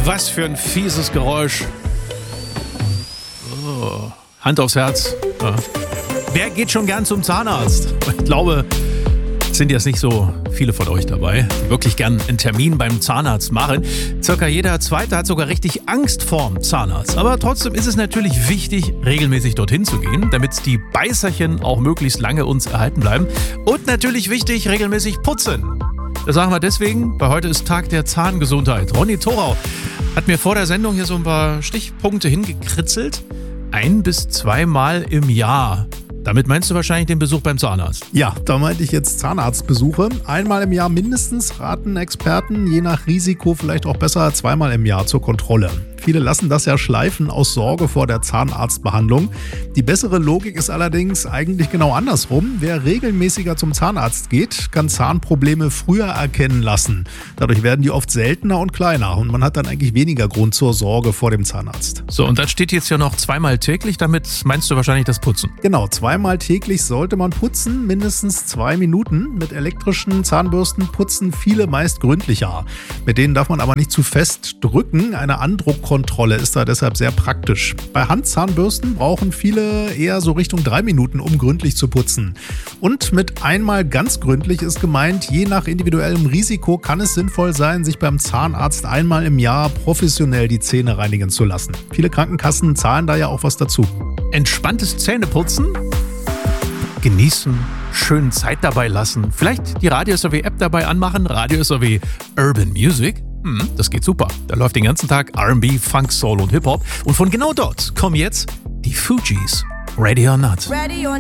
Was für ein fieses Geräusch. Oh, Hand aufs Herz. Ja. Wer geht schon gern zum Zahnarzt? Ich glaube, es sind jetzt nicht so viele von euch dabei, die wirklich gern einen Termin beim Zahnarzt machen. Circa jeder Zweite hat sogar richtig Angst vorm Zahnarzt. Aber trotzdem ist es natürlich wichtig, regelmäßig dorthin zu gehen, damit die Beißerchen auch möglichst lange uns erhalten bleiben. Und natürlich wichtig, regelmäßig putzen. Das sagen wir deswegen, weil heute ist Tag der Zahngesundheit. Ronny Thorau hat mir vor der Sendung hier so ein paar Stichpunkte hingekritzelt. 1- bis 2 Mal im Jahr. Damit meinst du wahrscheinlich den Besuch beim Zahnarzt? Ja, da meinte ich jetzt Zahnarztbesuche. Einmal im Jahr mindestens, raten Experten, je nach Risiko vielleicht auch besser 2-mal im Jahr zur Kontrolle. Viele lassen das ja schleifen aus Sorge vor der Zahnarztbehandlung. Die bessere Logik ist allerdings eigentlich genau andersrum. Wer regelmäßiger zum Zahnarzt geht, kann Zahnprobleme früher erkennen lassen. Dadurch werden die oft seltener und kleiner und man hat dann eigentlich weniger Grund zur Sorge vor dem Zahnarzt. So, und dann steht jetzt ja noch 2-mal täglich, damit meinst du wahrscheinlich das Putzen? Genau, 2-mal täglich sollte man putzen, mindestens 2 Minuten. Mit elektrischen Zahnbürsten putzen viele meist gründlicher. Mit denen darf man aber nicht zu fest drücken. Eine Andruckkontrolle ist da deshalb sehr praktisch. Bei Handzahnbürsten brauchen viele eher so Richtung 3 Minuten, um gründlich zu putzen. Und mit einmal ganz gründlich ist gemeint, je nach individuellem Risiko kann es sinnvoll sein, sich beim Zahnarzt einmal im Jahr professionell die Zähne reinigen zu lassen. Viele Krankenkassen zahlen da ja auch was dazu. Entspanntes Zähneputzen, genießen, schön Zeit dabei lassen, vielleicht die Radio SAW-App dabei anmachen, Radio SAW Urban Music. Das geht super. Da läuft den ganzen Tag R&B, Funk, Soul und Hip-Hop. Und von genau dort kommen jetzt die Fugees. Ready or Not.